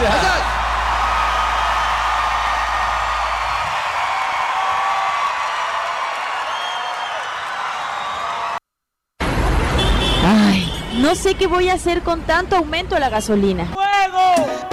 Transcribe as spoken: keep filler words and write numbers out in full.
Ay, no sé qué voy a hacer con tanto aumento a la gasolina. ¡Fuego!